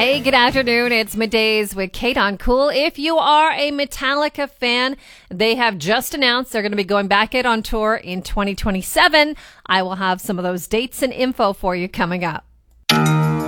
Hey, good afternoon. It's Middays with Kate on Cool. If you are a Metallica fan, they have just announced they're going to be going back out on tour in 2027. I will have some of those dates and info for you coming up.